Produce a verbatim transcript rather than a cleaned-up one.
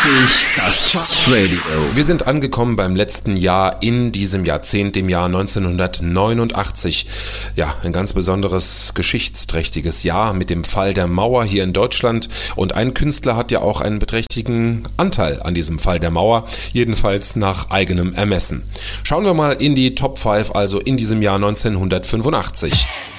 Das Chartradio. Wir sind angekommen beim letzten Jahr in diesem Jahrzehnt, dem Jahr neunzehnhundertneunundachtzig. Ja, ein ganz besonderes, geschichtsträchtiges Jahr mit dem Fall der Mauer hier in Deutschland. Und ein Künstler hat ja auch einen beträchtlichen Anteil an diesem Fall der Mauer, jedenfalls nach eigenem Ermessen. Schauen wir mal in die Top fünf, also in diesem Jahr neunzehnhundertfünfundachtzig.